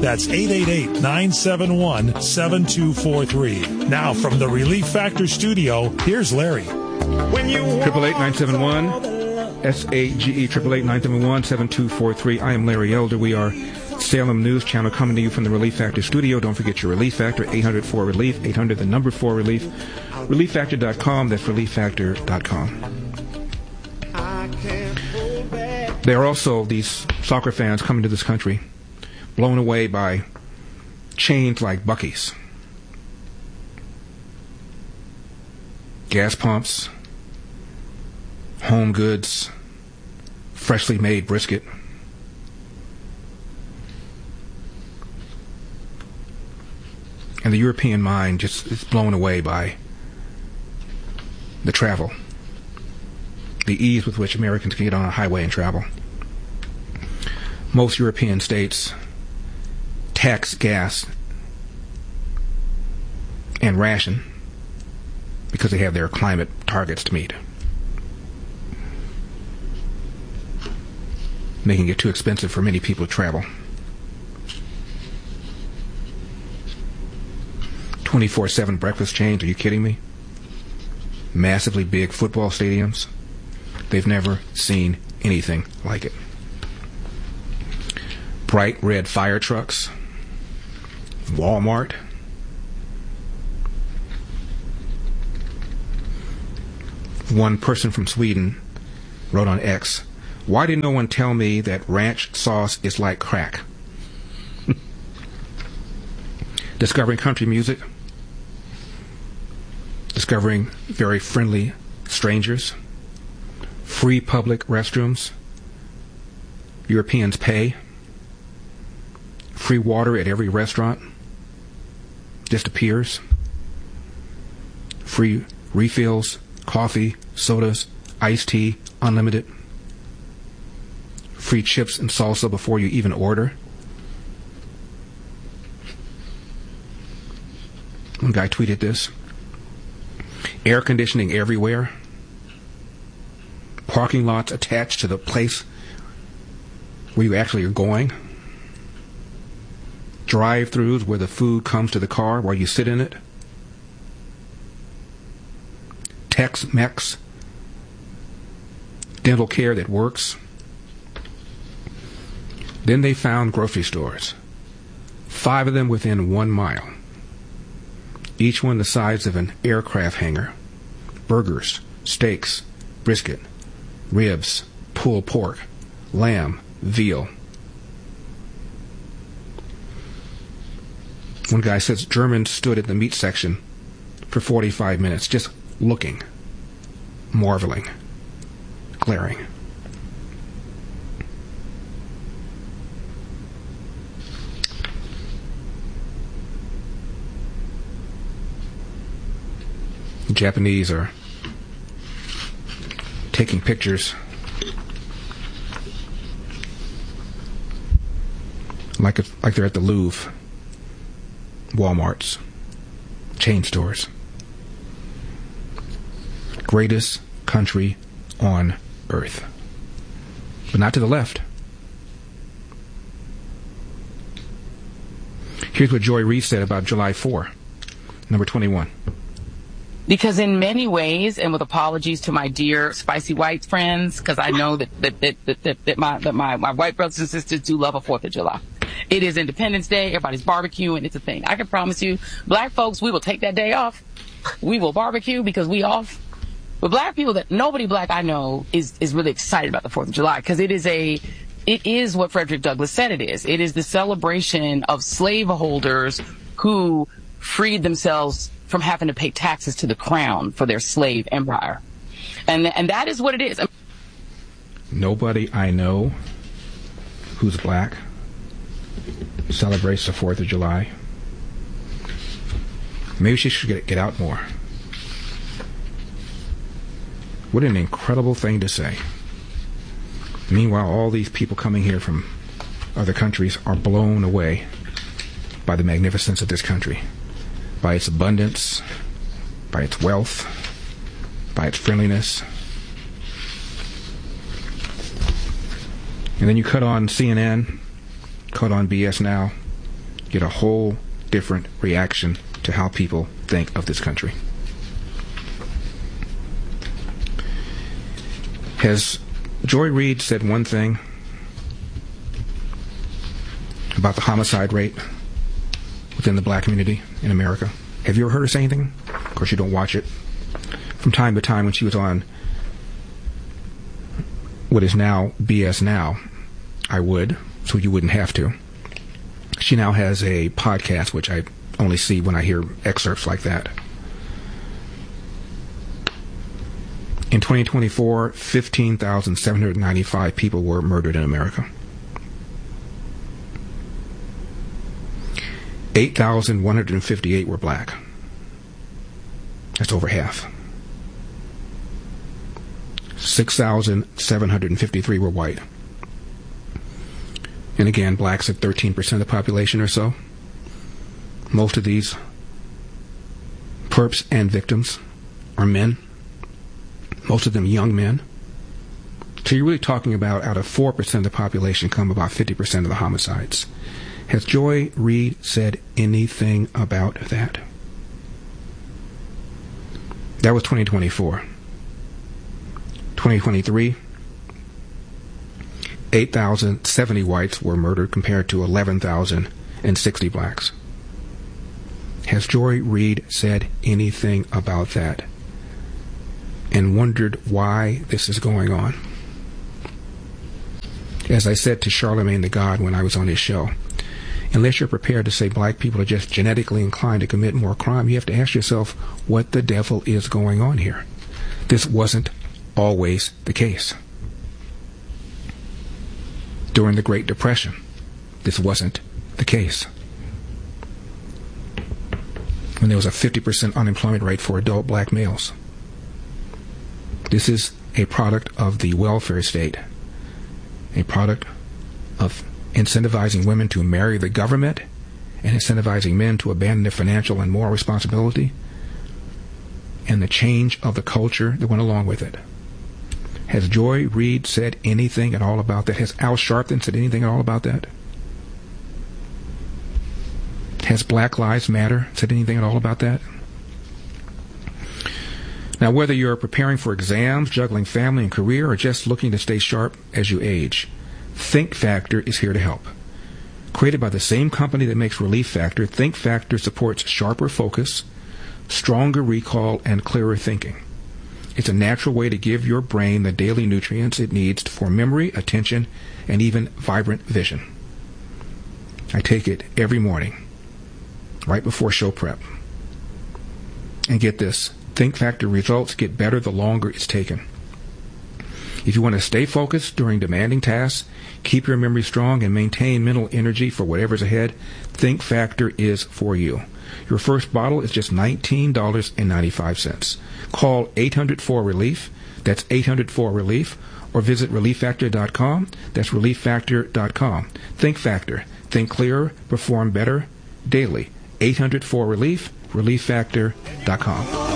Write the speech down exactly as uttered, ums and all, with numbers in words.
That's eight eight eight, nine seven one, seven two four three. Now from the Relief Factor studio, here's Larry. Triple eight nine seven one S A G E triple eight nine seven one seven two four three. I am Larry Elder. We are Salem News Channel coming to you from the Relief Factor studio. Don't forget your Relief Factor, eight hundred four relief, eight hundred the number four relief, relief factor dot com. That's relief factor dot com. There are also these soccer fans coming to this country, blown away by chains like Buc-ee's, gas pumps, home goods, freshly made brisket. And the European mind just is blown away by the travel, the ease with which Americans can get on a highway and travel. Most European states tax gas and ration because they have their climate targets to meet, making it too expensive for many people to travel. twenty-four seven breakfast chains, are you kidding me? Massively big football stadiums. They've never seen anything like it. Bright red fire trucks. Walmart. One person from Sweden wrote on X, "Why did no one tell me that ranch sauce is like crack?" Discovering country music. Discovering very friendly strangers. Free public restrooms. Europeans pay. Free water at every restaurant. Just appears. Free refills, coffee, sodas, iced tea, unlimited. Free chips and salsa before you even order. One guy tweeted this. Air conditioning everywhere. Parking lots attached to the place where you actually are going. Drive-thrus where the food comes to the car while you sit in it. Tex-Mex. Dental care that works. Then they found grocery stores. Five of them within one mile. Each one the size of an aircraft hangar. Burgers, steaks, brisket, ribs, pulled pork, lamb, veal. One guy says Germans stood at the meat section for forty-five minutes just looking, marveling, glaring. The Japanese are taking pictures like a, like they're at the Louvre, Walmarts, chain stores. Greatest country on earth. But not to the left. Here's what Joy Reid said about July fourth, number twenty-one. Because in many ways, and with apologies to my dear spicy white friends, because I know that that, that, that, that, that, my, that my, my white brothers and sisters do love a fourth of July. It is Independence Day. Everybody's barbecuing. It's a thing. I can promise you, black folks, we will take that day off. We will barbecue because we off. But black people, that nobody black I know is, is really excited about the fourth of July because it is a, it is what Frederick Douglass said it is. It is the celebration of slaveholders who freed themselves from having to pay taxes to the crown for their slave empire. And and that is what it is. Nobody I know who's black celebrates the fourth of July. Maybe she should get, get out more. What an incredible thing to say. Meanwhile, all these people coming here from other countries are blown away by the magnificence of this country, by its abundance, by its wealth, by its friendliness. And then you cut on C N N, cut on B S Now, get a whole different reaction to how people think of this country. Has Joy Reid said one thing about the homicide rate within the black community in America? Have you ever heard her say anything? Of course, you don't watch it. From time to time, when she was on what is now B S Now, I would, so you wouldn't have to. She now has a podcast, which I only see when I hear excerpts like that. In twenty twenty-four, fifteen thousand seven hundred ninety-five people were murdered in America. eight thousand one hundred fifty-eight were black. That's over half. six thousand seven hundred fifty-three were white. And again, blacks at thirteen percent of the population or so. Most of these perps and victims are men. Most of them young men. So you're really talking about, out of four percent of the population, come about fifty percent of the homicides. Has Joy Reid said anything about that? That was twenty twenty-four. twenty twenty-three, eight thousand seventy whites were murdered compared to eleven thousand sixty blacks. Has Joy Reid said anything about that and wondered why this is going on? As I said to Charlemagne the God when I was on his show, unless you're prepared to say black people are just genetically inclined to commit more crime, you have to ask yourself what the devil is going on here. This wasn't always the case. During the Great Depression, this wasn't the case. When there was a fifty percent unemployment rate for adult black males. This is a product of the welfare state, a product of incentivizing women to marry the government and incentivizing men to abandon their financial and moral responsibility, and the change of the culture that went along with it. Has Joy Reid said anything at all about that? Has Al Sharpton said anything at all about that? Has Black Lives Matter said anything at all about that? Now, whether you're preparing for exams, juggling family and career, or just looking to stay sharp as you age, Think Factor is here to help. Created by the same company that makes Relief Factor, Think Factor supports sharper focus, stronger recall, and clearer thinking. It's a natural way to give your brain the daily nutrients it needs for memory, attention, and even vibrant vision. I take it every morning, right before show prep. And get this, Think Factor results get better the longer it's taken. If you want to stay focused during demanding tasks, keep your memory strong, and maintain mental energy for whatever's ahead, Think Factor is for you. Your first bottle is just nineteen dollars and ninety-five cents. Call eight hundred four relief. That's eight hundred four relief. Or visit relief factor dot com. That's relief factor dot com. Think Factor. Think clearer. Perform better. Daily. eight hundred four relief. relief factor dot com.